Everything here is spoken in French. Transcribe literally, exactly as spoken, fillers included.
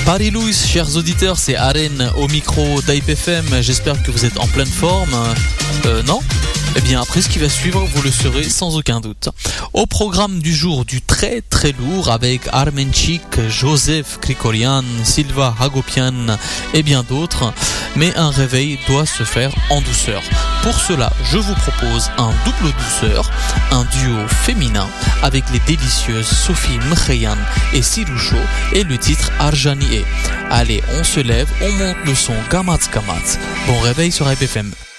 Paris Louis, chers auditeurs, c'est Aren au micro d'A P F M. J'espère que vous êtes en pleine forme. Euh, non ? Eh bien, après ce qui va suivre, vous le serez sans aucun doute. Au programme du jour, du très très lourd avec Armenchik, Joseph Krikorian, Silva Hagopian et bien d'autres. Mais un réveil doit se faire en douceur. Pour cela, je vous propose un double douceur, un duo féminin avec les délicieuses Sophie Mkhayan et Siloucho et le titre Arjani. Allez, on se lève, on monte le son Gamat Gamat. Bon réveil sur A P F M.